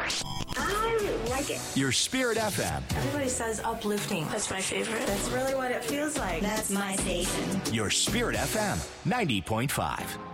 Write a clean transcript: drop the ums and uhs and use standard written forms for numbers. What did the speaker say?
I like it. Your Spirit FM. Everybody says uplifting. That's my favorite. That's really what it feels like. That's my station. Your Spirit FM 90.5.